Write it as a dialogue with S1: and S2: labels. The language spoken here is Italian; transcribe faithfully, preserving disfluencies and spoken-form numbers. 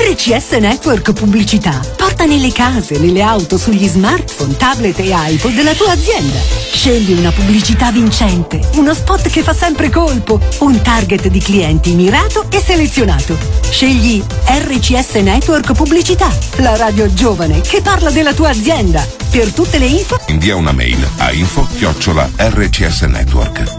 S1: R C S Network Pubblicità porta nelle case, nelle auto, sugli smartphone, tablet e iPod della tua azienda. Scegli una pubblicità vincente, uno spot che fa sempre colpo, un target di clienti mirato e selezionato. Scegli R C S Network Pubblicità, la radio giovane che parla della tua azienda. Per tutte le info
S2: invia una mail a info chiocciola R C S Network.